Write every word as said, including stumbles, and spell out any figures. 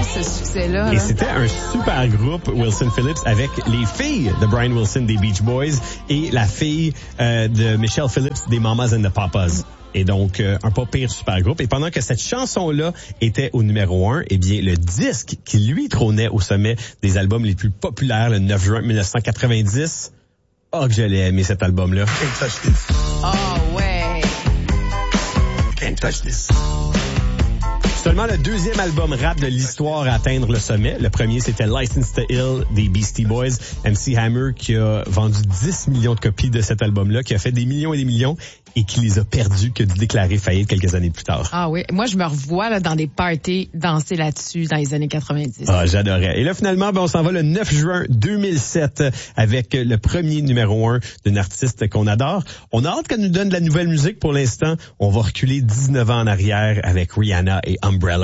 ce succès-là. Et là. c'était un super groupe, Wilson Phillips, avec les filles de Brian Wilson des Beach Boys et la fille euh, de Michelle Phillips des Mamas and the Papas. Et donc, euh, un pas pire super groupe. Et pendant que cette chanson-là était au numéro un, eh bien, le disque qui, lui, trônait au sommet des albums les plus populaires le neuf juin mille neuf cent quatre-vingt-dix, oh, que je l'ai aimé, cet album-là. Can't touch this. Oh, ouais. Can't touch this. Seulement le deuxième album rap de l'histoire à atteindre le sommet. Le premier, c'était License to Ill des Beastie Boys. M C Hammer qui a vendu dix millions de copies de cet album-là, qui a fait des millions et des millions et qui les a perdus, qui a dû déclarer faillite quelques années plus tard. Ah oui, moi je me revois là dans des parties danser là-dessus dans les années quatre-vingt-dix. Ah, j'adorais. Et là, finalement, ben, on s'en va le neuf juin deux mille sept avec le premier numéro un d'une artiste qu'on adore. On a hâte qu'elle nous donne de la nouvelle musique pour l'instant. On va reculer dix-neuf ans en arrière avec Rihanna et Umbrella.